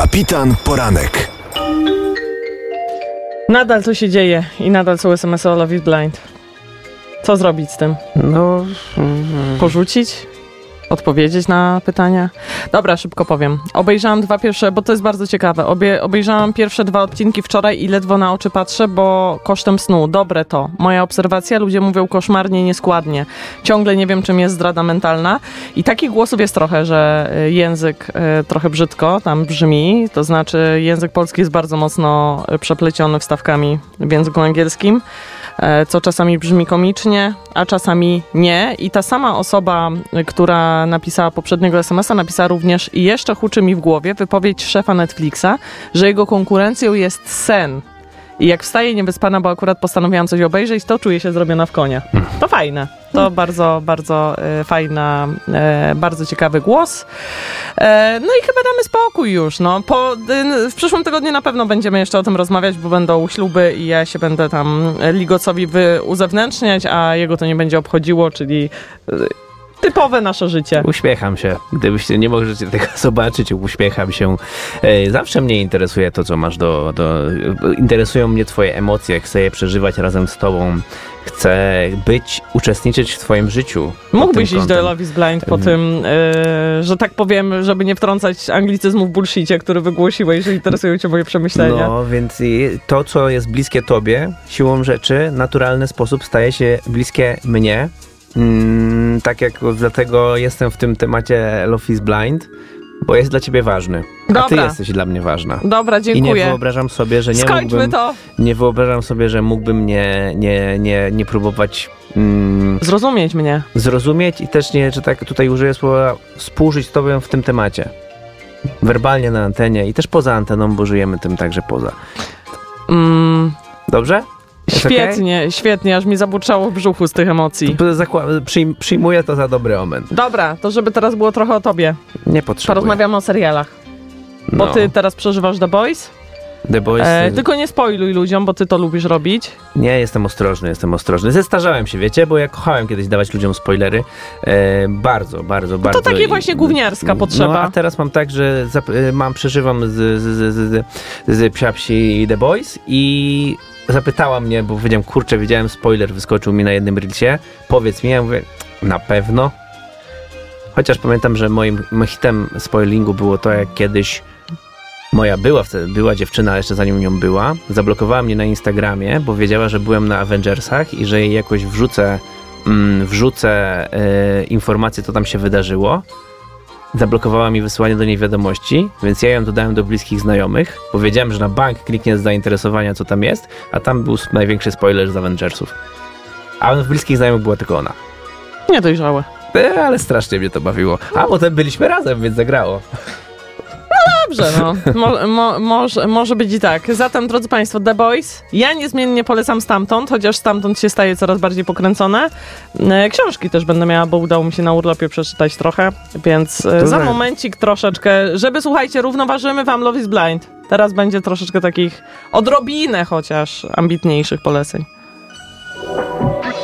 Kapitan Poranek. Nadal to się dzieje i nadal są SMS-y o Love is Blind. Co zrobić z tym? Porzucić? Odpowiedzieć na pytania? Dobra, szybko powiem. Obejrzałam dwa pierwsze, bo to jest bardzo ciekawe. Obejrzałam pierwsze 2 odcinki wczoraj i ledwo na oczy patrzę, bo kosztem snu. Dobre to. Moja obserwacja, ludzie mówią koszmarnie, nieskładnie. Ciągle nie wiem, czym jest zdrada mentalna. I takich głosów jest trochę, że język trochę brzydko tam brzmi. To znaczy język polski jest bardzo mocno przepleciony wstawkami w języku angielskim, co czasami brzmi komicznie, a czasami nie. I ta sama osoba, która napisała poprzedniego SMS-a, napisała również i jeszcze huczy mi w głowie wypowiedź szefa Netflixa, że jego konkurencją jest sen. I jak wstaję niewyspana, bo akurat postanowiłam coś obejrzeć, to czuję się zrobiona w konia. To fajne. To bardzo, bardzo fajna, bardzo ciekawy głos. No i chyba damy spokój już. No. W przyszłym tygodniu na pewno będziemy jeszcze o tym rozmawiać, bo będą śluby i ja się będę tam Ligocowi uzewnętrzniać, a jego to nie będzie obchodziło, czyli typowe nasze życie. Uśmiecham się. Gdybyście nie możecie tego zobaczyć, uśmiecham się. Zawsze mnie interesuje to, co masz interesują mnie twoje emocje. Chcę je przeżywać razem z tobą. Chcę uczestniczyć w twoim życiu. Mógłbyś iść do Love is Blind po tym, że tak powiem, żeby nie wtrącać anglicyzmu w bullshicie, który wygłosiłeś, że interesują cię moje przemyślenia. No, więc to, co jest bliskie tobie, siłą rzeczy, w naturalny sposób staje się bliskie mnie. Tak jak dlatego jestem w tym temacie Love is Blind, bo jest dla ciebie ważny. Dobra. A ty jesteś dla mnie ważna. Dobra, dziękuję. I nie wyobrażam sobie, że nie wyobrażam sobie, że mógłbym nie próbować zrozumieć mnie. Zrozumieć i też nie, że tak tutaj użyję słowa współżyć z tobą w tym temacie. Werbalnie na antenie i też poza anteną, bo żyjemy tym także poza. Dobrze? Świetnie, okay? Świetnie, aż mi zaburczało w brzuchu z tych emocji. Przyjmuję to za dobry omen. Dobra, to żeby teraz było trochę o tobie. Nie potrzebuję. Porozmawiamy o serialach. Bo ty teraz przeżywasz The Boys? The Boys. Tylko nie spoiluj ludziom, bo ty to lubisz robić. Nie, jestem ostrożny. Zestarzałem się, wiecie, bo ja kochałem kiedyś dawać ludziom spoilery. Bardzo. To takie właśnie gówniarska potrzeba. No, a teraz mam tak, że przeżywam z Psiapsi The Boys i zapytała mnie, bo powiedziałem, kurczę, widziałem spoiler, wyskoczył mi na jednym reelsie. Powiedz mi, ja mówię, na pewno. Chociaż pamiętam, że moim hitem spoilingu było to, jak kiedyś moja była dziewczyna, ale jeszcze zanim nią była, zablokowała mnie na Instagramie, bo wiedziała, że byłem na Avengersach i że jej jakoś wrzucę informacje, co tam się wydarzyło. Zablokowała mi wysyłanie do niej wiadomości, więc ja ją dodałem do bliskich znajomych. Powiedziałem, że na bank kliknie z zainteresowania, co tam jest, a tam był największy spoiler z Avengersów. A w bliskich znajomych była tylko ona. Niedojrzałe. Ale strasznie mnie to bawiło. A potem byliśmy razem, więc zagrało. Dobrze, może być i tak. Zatem, drodzy Państwo, The Boys. Ja niezmiennie polecam Stamtąd, chociaż Stamtąd się staje coraz bardziej pokręcone. Książki też będę miała, bo udało mi się na urlopie przeczytać trochę, więc za momencik troszeczkę, słuchajcie, równoważymy wam Love is Blind. Teraz będzie troszeczkę takich odrobinę chociaż ambitniejszych poleceń.